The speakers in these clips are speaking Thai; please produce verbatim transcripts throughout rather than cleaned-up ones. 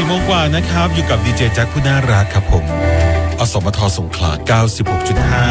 สี่โมงกว่านะครับอยู่กับดีเจแจ็คผู้น่ารักครับผมอสมทสงขลา เก้าสิบหกจุดห้า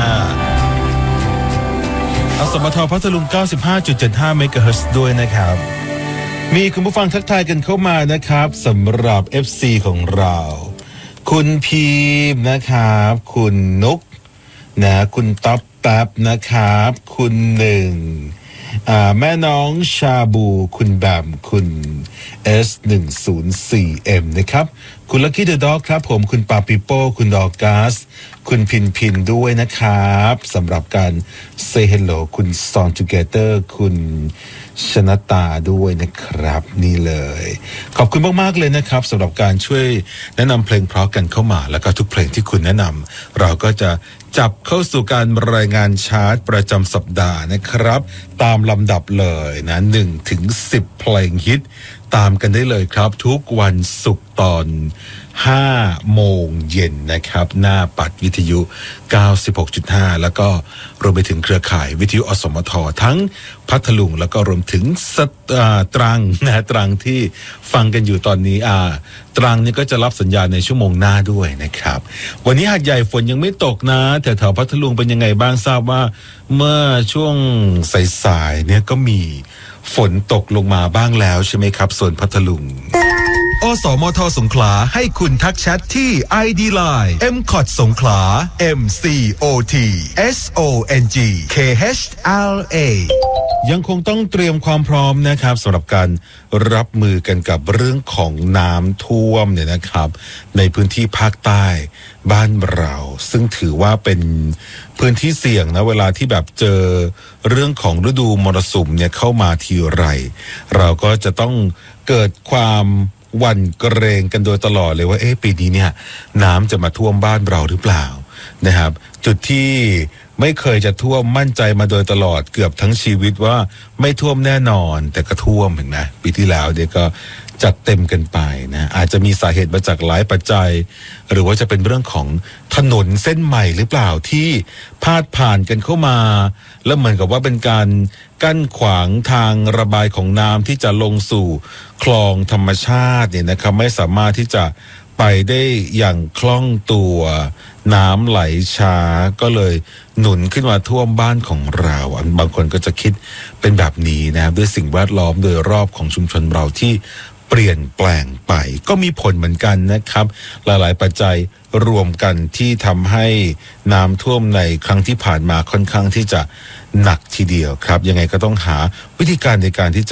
อสมทพัทลุง เก้าสิบห้าจุดเจ็ดห้า เมกะเฮิรตซ์ด้วยนะครับมีคุณผู้ฟังทักทายกันเข้ามานะครับสำหรับ เอฟ ซี ของเราคุณพีมนะครับคุณนุกนะคุณต๊อบแป๊บนะครับคุณหนึ่งแม่น้องชาบูคุณแบมคุณ เอส หนึ่งศูนย์สี่ เอ็ม นะครับคุณลัคกี้เดอะด็อกครับผมคุณปาปิโป้คุณดอกัสคุณพินพินด้วยนะครับสำหรับการ say hello คุณ Song Together คุณชนตาด้วยนะครับนี่เลยขอบคุณมากๆเลยนะครับสำหรับการช่วยแนะนำเพลงเพราะกันเข้ามาแล้วก็ทุกเพลงที่คุณแนะนำเราก็จะจับเข้าสู่การรายงานชาร์ตประจำสัปดาห์นะครับตามลำดับเลยนะหนึ่งถึงสิบเพลงฮิตตามกันได้เลยครับทุกวันศุกร์ตอนห้าโมงเย็นนะครับหน้าปัดวิทยุ เก้าสิบหกจุดห้า แล้วก็รวมไปถึงเครือข่ายวิทยุอสมททั้งพัทลุงแล้วก็รวมถึงสตรังนะตรังที่ฟังกันอยู่ตอนนี้อ่าตรังนี่ก็จะรับสัญญาณในชั่วโมงหน้าด้วยนะครับวันนี้หาดใหญ่ฝนยังไม่ตกนะแถวๆพัทลุงเป็นยังไงบ้างทราบว่าเมื่อช่วงสายๆเนี่ยก็มีฝนตกลงมาบ้างแล้วใช่ไหมครับส่วนพัทลุงอสมทสงขลาให้คุณทักแชทที่ ไอ ดี ไลน์ เอ็ม ซี โอ ที สงขลา เอ็ม ซี โอ ที เอส โอ เอ็น จี เค เอช แอล เอ ยังคงต้องเตรียมความพร้อมนะครับสำหรับการรับมือกันกับเรื่องของน้ำท่วมเนี่ยนะครับในพื้นที่ภาคใต้บ้านเราซึ่งถือว่าเป็นพื้นที่เสี่ยงนะเวลาที่แบบเจอเรื่องของฤดูมรสุมเนี่ยเข้ามาทีไรเราก็จะต้องเกิดความหวั่นเกรงกันโดยตลอดเลยว่าเอ๊ะปีนี้เนี่ยน้ำจะมาท่วมบ้านเราหรือเปล่านะครับจุดที่ไม่เคยจะท่วมมั่นใจมาโดยตลอดเกือบทั้งชีวิตว่าไม่ท่วมแน่นอนแต่ก็ท่วมเห็นไหมปีที่แล้วเดี๋ยวก็จัดเต็มกันไปนะอาจจะมีสาเหตุมาจากหลายปัจจัยหรือว่าจะเป็นเรื่องของถนนเส้นใหม่หรือเปล่าที่พาดผ่านกันเข้ามาแล้วเหมือนกับว่าเป็นการกั้นขวางทางระบายของน้ำที่จะลงสู่คลองธรรมชาติเนี่ยนะครับไม่สามารถที่จะไปได้อย่างคล่องตัวน้ำไหลช้าก็เลยหนุนขึ้นมาท่วมบ้านของเราบางคนก็จะคิดเป็นแบบนี้นะด้วยสิ่งแวดล้อมโดยรอบของชุมชนเราที่เปลี่ยนแปลงไปก็มีผลเหมือนกันนะครับหลายๆปัจจัยรวมกันที่ทำให้น้ำท่วมในครั้งที่ผ่านมาค่อนข้างที่จะหนักทีเดียวครับยังไงก็ต้องหาวิธีการในการที่จะ